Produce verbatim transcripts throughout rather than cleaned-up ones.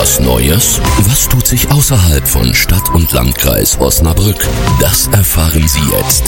Was Neues? Was tut sich außerhalb von Stadt und Landkreis Osnabrück? Das erfahren Sie jetzt.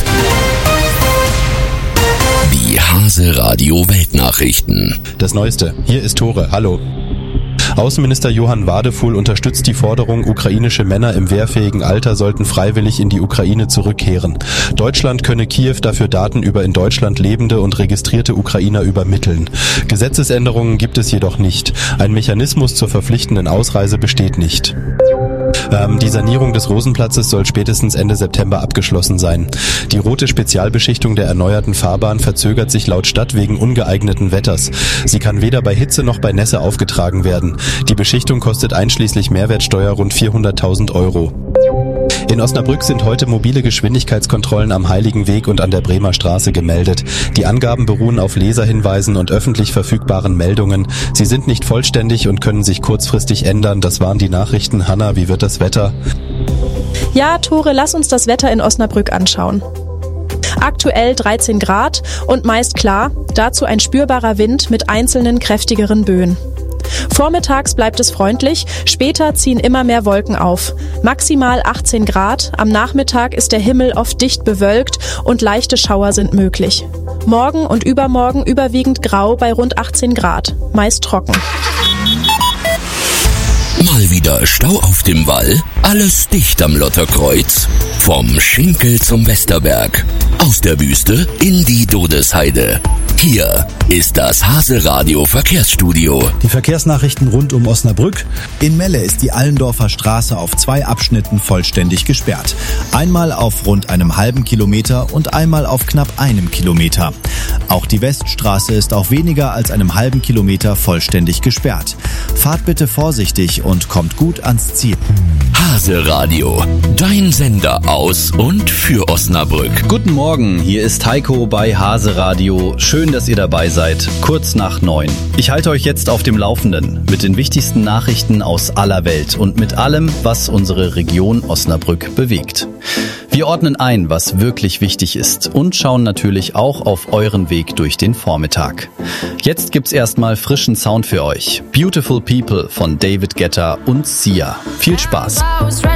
Die Hase Radio Weltnachrichten. Das Neueste. Hier ist Tore. Hallo. Außenminister Johann Wadefuhl unterstützt die Forderung, ukrainische Männer im wehrfähigen Alter sollten freiwillig in die Ukraine zurückkehren. Deutschland könne Kiew dafür Daten über in Deutschland lebende und registrierte Ukrainer übermitteln. Gesetzesänderungen gibt es jedoch nicht. Ein Mechanismus zur verpflichtenden Ausreise besteht nicht. Ähm, die Sanierung des Rosenplatzes soll spätestens Ende September abgeschlossen sein. Die rote Spezialbeschichtung der erneuerten Fahrbahn verzögert sich laut Stadt wegen ungeeigneten Wetters. Sie kann weder bei Hitze noch bei Nässe aufgetragen werden. Die Beschichtung kostet einschließlich Mehrwertsteuer rund vierhunderttausend Euro. In Osnabrück sind heute mobile Geschwindigkeitskontrollen am Heiligen Weg und an der Bremer Straße gemeldet. Die Angaben beruhen auf Leserhinweisen und öffentlich verfügbaren Meldungen. Sie sind nicht vollständig und können sich kurzfristig ändern. Das waren die Nachrichten. Hanna, wie wird das Wetter? Ja, Tore, lass uns das Wetter in Osnabrück anschauen. Aktuell dreizehn Grad und meist klar, dazu ein spürbarer Wind mit einzelnen kräftigeren Böen. Vormittags bleibt es freundlich, später ziehen immer mehr Wolken auf. Maximal achtzehn Grad, am Nachmittag ist der Himmel oft dicht bewölkt und leichte Schauer sind möglich. Morgen und übermorgen überwiegend grau bei rund achtzehn Grad, meist trocken. Mal wieder Stau auf dem Wall, alles dicht am Lotterkreuz. Vom Schinkel zum Westerberg, aus der Wüste in die Dodesheide. Hier ist das Hase Radio Verkehrsstudio. Die Verkehrsnachrichten rund um Osnabrück. In Melle ist die Allendorfer Straße auf zwei Abschnitten vollständig gesperrt. Einmal auf rund einem halben Kilometer und einmal auf knapp einem Kilometer. Auch die Weststraße ist auf weniger als einem halben Kilometer vollständig gesperrt. Fahrt bitte vorsichtig und kommt gut ans Ziel. Hase Radio, dein Sender aus und für Osnabrück. Guten Morgen, hier ist Heiko bei Hase Radio. Schön, dass ihr dabei seid. Kurz nach neun. Ich halte euch jetzt auf dem Laufenden mit den wichtigsten Nachrichten aus aller Welt und mit allem, was unsere Region Osnabrück bewegt. Wir ordnen ein, was wirklich wichtig ist und schauen natürlich auch auf euren Weg durch den Vormittag. Jetzt gibt's erstmal frischen Sound für euch. Beautiful People von David Guetta und Sia. Viel Spaß.